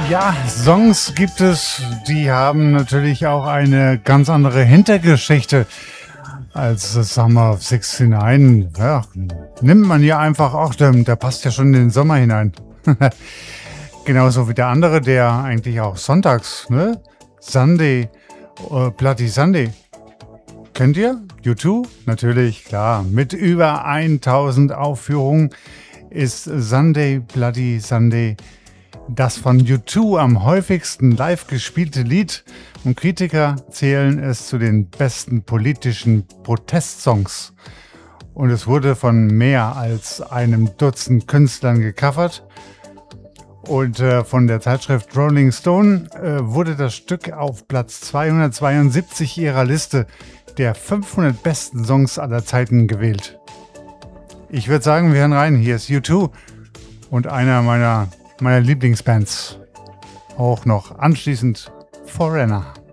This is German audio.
Ja, Songs gibt es, die haben natürlich auch eine ganz andere Hintergeschichte als das Summer of 69. Ja, nimmt man ja einfach, ach, der passt ja schon in den Sommer hinein. Genauso wie der andere, der eigentlich auch sonntags, ne? Sunday, Bloody Sunday. Kennt ihr? U2? Natürlich, klar. Mit über 1000 Aufführungen ist Sunday, Bloody Sunday das von U2 am häufigsten live gespielte Lied, und Kritiker zählen es zu den besten politischen Protestsongs. Und es wurde von mehr als einem Dutzend Künstlern gecovert. Und von der Zeitschrift Rolling Stone wurde das Stück auf Platz 272 ihrer Liste der 500 besten Songs aller Zeiten gewählt. Ich würde sagen, wir hören rein. Hier ist U2 und einer meiner Lieblingsbands. Auch noch anschließend Foreigner.